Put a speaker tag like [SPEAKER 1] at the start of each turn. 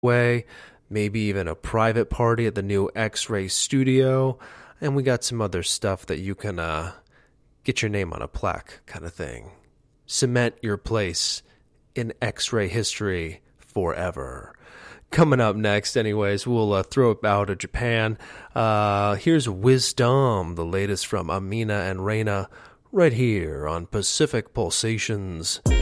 [SPEAKER 1] way, maybe even a private party at the new X-Ray studio, and we got some other stuff that you can get your name on a plaque kind of thing. Cement your place in X-Ray history forever. Coming up next, anyways, we'll throw it out of Japan. Here's Wisdom, the latest from Amina and Reina, right here on Pacific Pulsations.